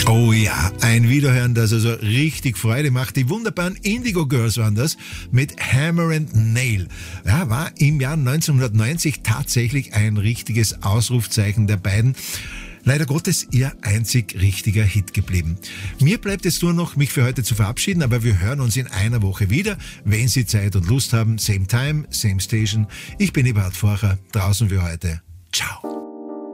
Oh ja, ein Wiederhören, das also richtig Freude macht. Die wunderbaren Indigo Girls waren das mit Hammer and Nail. Ja, war im Jahr 1990 tatsächlich ein richtiges Ausrufzeichen der beiden. Leider Gottes ihr einzig richtiger Hit geblieben. Mir bleibt jetzt nur noch, mich für heute zu verabschieden, aber wir hören uns in einer Woche wieder, wenn Sie Zeit und Lust haben. Same time, same station. Ich bin Eberhard Forcher, draußen für heute. Ciao.